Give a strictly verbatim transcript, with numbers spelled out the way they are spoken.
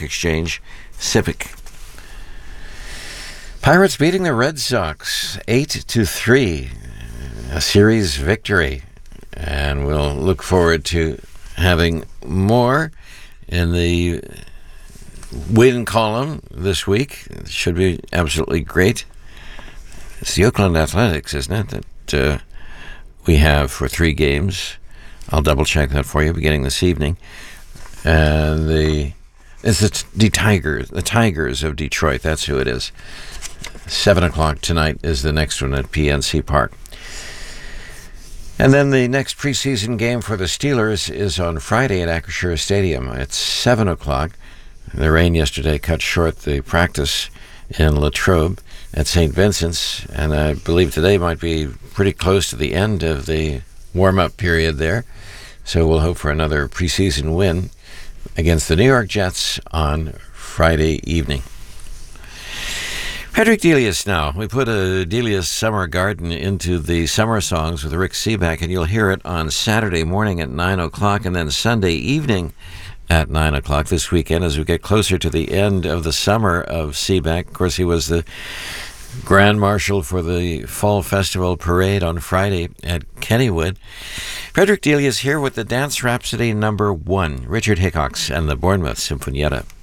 Exchange Civic. Pirates beating the Red Sox eight to three, a series victory, and we'll look forward to having more in the win column this week. It should be absolutely great. It's the Oakland Athletics, isn't it, that uh, we have for three games. I'll double check that for you beginning this evening. And the it's the, the Tigers, the Tigers of Detroit. That's who it is. Seven o'clock tonight is the next one at P N C Park. And then the next preseason game for the Steelers is on Friday at Acrisure Stadium. It's seven o'clock. The rain yesterday cut short the practice in Latrobe at Saint Vincent's, and I believe today might be pretty close to the end of the warm-up period there. So we'll hope for another preseason win against the New York Jets on Friday evening. Frederick Delius now. We put a Delius Summer Garden into the summer songs with Rick Seaback, and you'll hear it on Saturday morning at nine o'clock and then Sunday evening at nine o'clock this weekend as we get closer to the end of the summer of Seaback. Of course, he was the Grand Marshal for the Fall Festival Parade on Friday at Kennywood. Frederick Delius here with the Dance Rhapsody number one, Richard Hickox and the Bournemouth Sinfonietta.